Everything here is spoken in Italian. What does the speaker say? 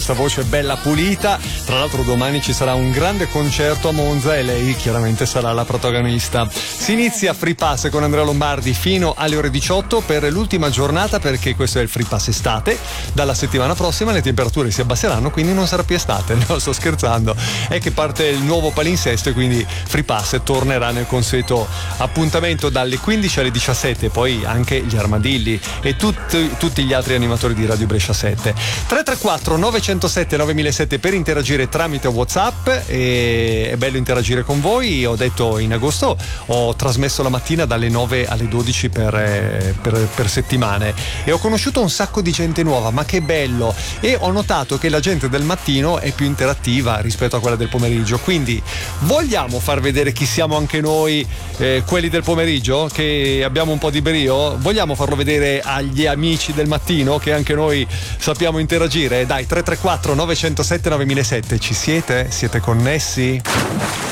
questa voce bella pulita. Tra l'altro domani ci sarà un grande concerto a Monza e lei chiaramente sarà la protagonista. Si inizia Free Pass con Andrea Lombardi fino alle ore 18 per l'ultima giornata, perché questo è il Free Pass estate. Dalla settimana prossima le temperature si abbasseranno, quindi non sarà più estate. No, sto scherzando, è che parte il nuovo palinsesto e quindi Free Pass tornerà nel consueto appuntamento dalle 15 alle 17, poi anche gli Armadilli e tutti gli altri animatori di Radio Brescia 7. 334 907 9007 per interagire tramite WhatsApp, e è bello interagire con voi. Ho detto in agosto ho trasmesso la mattina dalle 9 alle 12 per settimane e ho conosciuto un sacco di gente nuova, ma che bello, e ho notato che la gente del mattino è più interattiva rispetto a quella del pomeriggio, quindi vogliamo far vedere chi siamo anche noi, quelli del pomeriggio, che abbiamo un po' di brio. Vogliamo farlo vedere agli amici del mattino che anche noi sappiamo interagire? Dai, 334 907 9007, ci siete? Siete connessi?